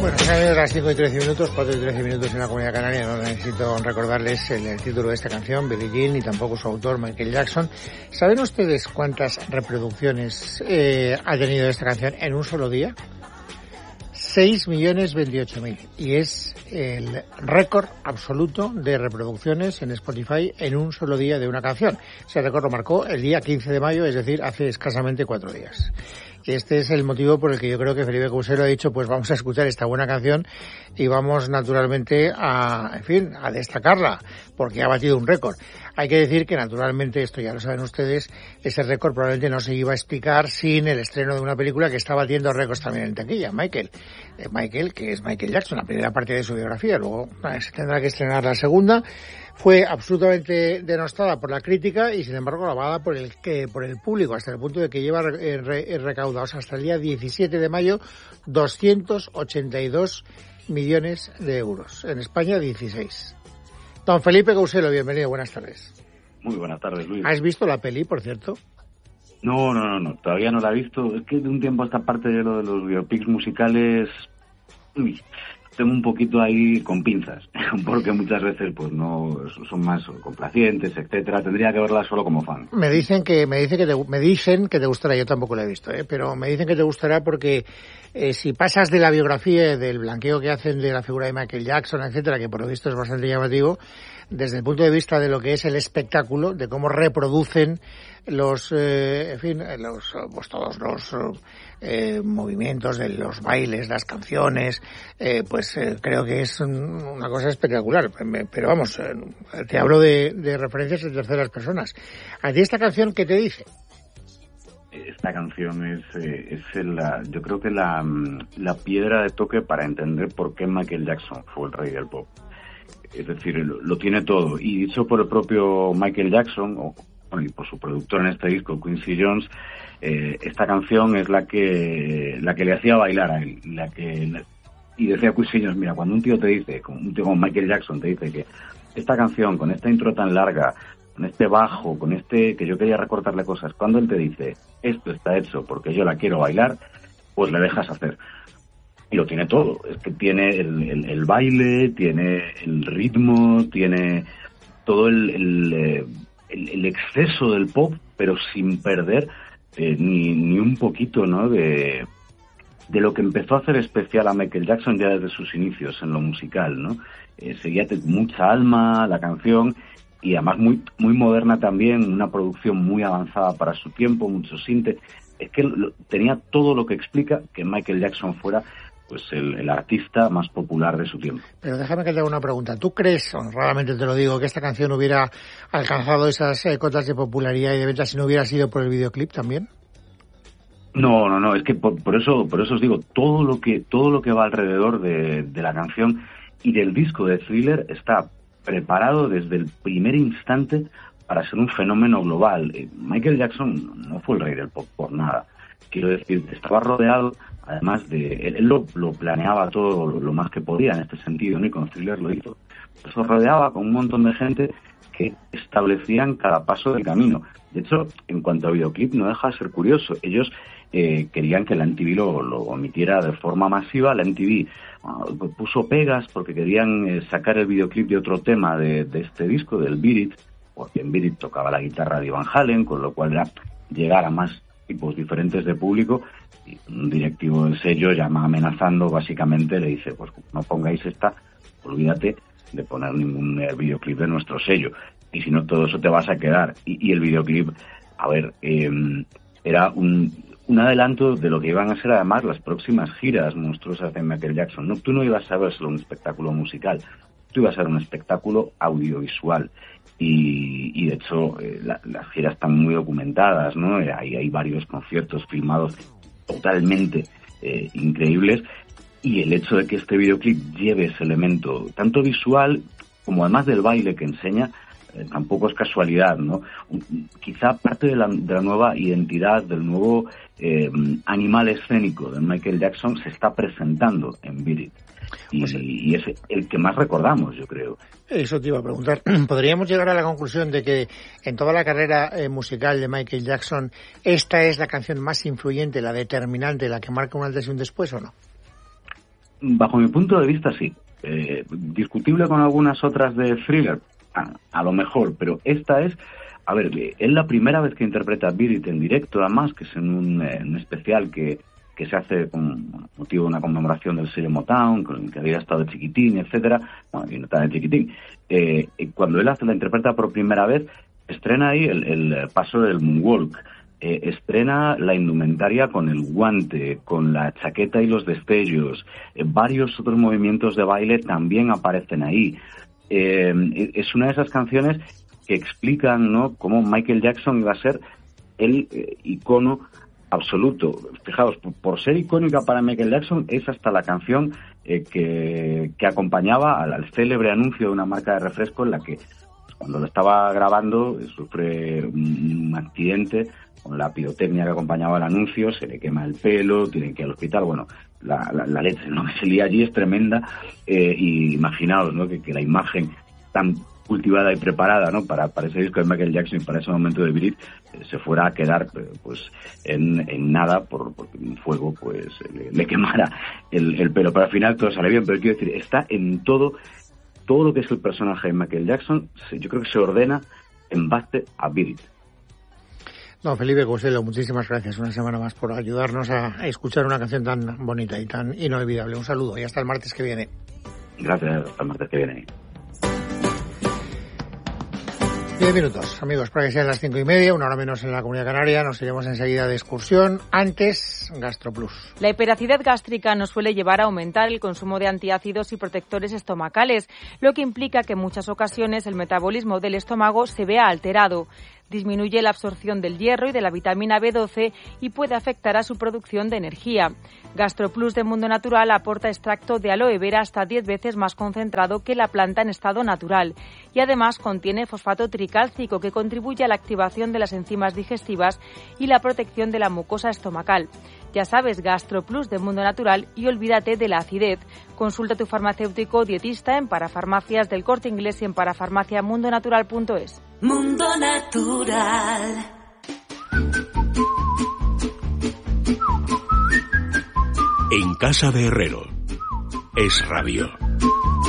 Bueno, son las 5 y 13 minutos, 4 y 13 minutos en la Comunidad Canaria. No necesito recordarles el título de esta canción, Billie Jean, ni tampoco su autor, Michael Jackson. ¿Saben ustedes cuántas reproducciones ha tenido esta canción en un solo día? 6.028.000. Y es el récord absoluto de reproducciones en Spotify en un solo día de una canción. Ese récord lo marcó el día 15 de mayo, es decir, hace escasamente 4 días. Y este es el motivo por el que yo creo que Felipe Couselo ha dicho, pues vamos a escuchar esta buena canción y vamos naturalmente a destacarla, porque ha batido un récord. Hay que decir que naturalmente, esto ya lo saben ustedes, ese récord probablemente no se iba a explicar sin el estreno de una película que está batiendo récords también en taquilla, Michael, que es Michael Jackson, la primera parte de su biografía, luego se tendrá que estrenar la segunda. Fue absolutamente denostada por la crítica y sin embargo alabada por el público, hasta el punto de que lleva recaudados hasta el día 17 de mayo 282 millones de euros. En España 16. Don Felipe Couselo, bienvenido, buenas tardes. Muy buenas tardes, Luis. ¿Has visto la peli, por cierto? No, todavía no la he visto. Es que de un tiempo a esta parte de lo de los biopics musicales, tengo un poquito ahí con pinzas, porque muchas veces pues no son más complacientes, etcétera. Tendría que verla solo como fan. Me dicen que te gustará. Yo tampoco la he visto, pero me dicen que te gustará porque si pasas de la biografía, del blanqueo que hacen de la figura de Michael Jackson, etcétera, que por lo visto es bastante llamativo, desde el punto de vista de lo que es el espectáculo, de cómo reproducen todos los movimientos de los bailes, las canciones, creo que es una cosa espectacular. Pero vamos, te hablo de referencias de terceras personas. ¿A ti esta canción qué te dice? Esta canción yo creo que la piedra de toque para entender por qué Michael Jackson fue el rey del pop. Es decir, lo tiene todo. Y dicho por el propio Michael Jackson, y por su productor en este disco, Quincy Jones, esta canción es la que le hacía bailar a él. Y decía Quincy Jones, mira, cuando un tío como Michael Jackson te dice que esta canción, con esta intro tan larga, con este bajo, con que yo quería recortarle cosas, cuando él te dice, esto está hecho porque yo la quiero bailar, pues le dejas hacer. Y lo tiene todo. Es que tiene el baile, tiene el ritmo, tiene todo el exceso del pop, pero sin perder ni un poquito, ¿no?, de lo que empezó a hacer especial a Michael Jackson ya desde sus inicios en lo musical, ¿no? Seguía mucha alma la canción y además muy muy moderna también, una producción muy avanzada para su tiempo, mucho sinte. Es que tenía todo lo que explica que Michael Jackson fuera pues el artista más popular de su tiempo. Pero déjame que te haga una pregunta. ¿Tú crees, honradamente te lo digo, que esta canción hubiera alcanzado esas cotas de popularidad y de ventas si no hubiera sido por el videoclip también? No, es que por eso os digo, todo lo que va alrededor de la canción y del disco de Thriller está preparado desde el primer instante para ser un fenómeno global. Michael Jackson no fue el rey del pop por nada. Quiero decir, estaba rodeado, además él lo planeaba todo lo más que podía en este sentido, ¿no? Y con Thriller lo hizo. Eso rodeaba con un montón de gente que establecían cada paso del camino. De hecho, en cuanto a videoclip, no deja de ser curioso. Ellos querían que la MTV lo omitiera de forma masiva. La MTV puso pegas porque querían sacar el videoclip de otro tema de este disco, del Beat It, porque en Beat It tocaba la guitarra de Van Halen, con lo cual era llegar a más tipos diferentes de público. Y un directivo del sello llama amenazando, básicamente le dice, pues no pongáis esta, olvídate de poner ningún videoclip de nuestro sello, y si no todo eso te vas a quedar. Y el videoclip, era un adelanto de lo que iban a ser además las próximas giras monstruosas de Michael Jackson. No, tú no ibas a ver solo un espectáculo musical, tú ibas a ver un espectáculo audiovisual. Y de hecho las giras están muy documentadas, ¿no? Hay varios conciertos filmados totalmente increíbles, y el hecho de que este videoclip lleve ese elemento tanto visual como además del baile que enseña, tampoco es casualidad, ¿no? Quizá parte de la nueva identidad, del nuevo animal escénico de Michael Jackson se está presentando en Beat It. Y es el que más recordamos, yo creo. Eso te iba a preguntar. ¿Podríamos llegar a la conclusión de que en toda la carrera musical de Michael Jackson esta es la canción más influyente, la determinante, la que marca un antes y un después, o no? Bajo mi punto de vista, sí. Discutible con algunas otras de thriller, a lo mejor, pero esta es... A ver, es la primera vez que interpreta a Beat It en directo, además, que es en un especial que se hace con motivo de una conmemoración del sello Motown, con el que había estado de Chiquitín, etcétera. Bueno, y no está de Chiquitín. Cuando él la interpreta por primera vez, estrena ahí el paso del moonwalk. Estrena la indumentaria con el guante, con la chaqueta y los destellos. Varios otros movimientos de baile también aparecen ahí. Es una de esas canciones que explican, ¿no?, cómo Michael Jackson iba a ser el icono absoluto. Fijaos, por ser icónica para Michael Jackson, es hasta la canción que acompañaba al célebre anuncio de una marca de refresco en la que, cuando lo estaba grabando, sufre un accidente con la pirotecnia que acompañaba el anuncio, se le quema el pelo, tiene que ir al hospital. Bueno, la leche, ¿no?, que se lía allí es tremenda, y imaginaos, ¿no?, que la imagen tan cultivada y preparada, ¿no?, para ese disco de Michael Jackson y para ese momento de Beat It, se fuera a quedar pues en nada porque un fuego pues le quemara el pelo. Pero al final todo sale bien. Pero quiero decir, está en todo lo que es el personaje de Michael Jackson. Yo creo que se ordena en base a Beat It. Don Felipe Costello, muchísimas gracias una semana más por ayudarnos a escuchar una canción tan bonita y tan inolvidable. Un saludo y hasta el martes que viene. Gracias, hasta el martes que viene. 10 minutos, amigos, para que sean las 5:30, una hora menos en la Comunidad Canaria. Nos iremos enseguida de excursión. Antes, GastroPlus. La hiperacidez gástrica nos suele llevar a aumentar el consumo de antiácidos y protectores estomacales, lo que implica que en muchas ocasiones el metabolismo del estómago se vea alterado. Disminuye la absorción del hierro y de la vitamina B12 y puede afectar a su producción de energía. GastroPlus de Mundo Natural aporta extracto de aloe vera hasta 10 veces más concentrado que la planta en estado natural y además contiene fosfato tricálcico que contribuye a la activación de las enzimas digestivas y la protección de la mucosa estomacal. Ya sabes, GastroPlus de Mundo Natural y olvídate de la acidez. Consulta a tu farmacéutico o dietista en Parafarmacias del Corte Inglés y en parafarmaciamundonatural.es. Mundo Natural. En casa de Herrero. Es Radio.